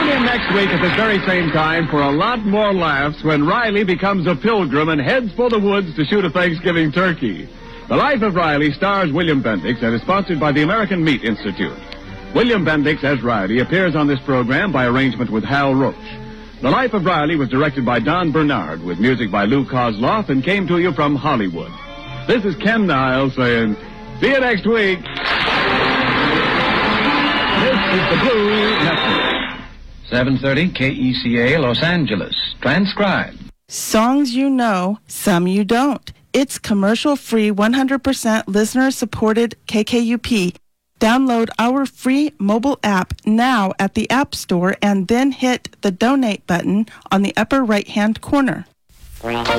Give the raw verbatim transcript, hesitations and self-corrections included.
in next week at this very same time for a lot more laughs when Riley becomes a pilgrim and heads for the woods to shoot a Thanksgiving turkey. The Life of Riley stars William Bendix and is sponsored by the American Meat Institute. William Bendix as Riley appears on this program by arrangement with Hal Roach. The Life of Riley was directed by Don Bernard with music by Lou Kozloff and came to you from Hollywood. This is Ken Niles saying, see you next week. This is the Blue Network. seven thirty K E C A, Los Angeles. Transcribed. Songs you know, some you don't. It's commercial-free, one hundred percent listener-supported K K U P. Download our free mobile app now at the App Store and then hit the donate button on the upper right-hand corner.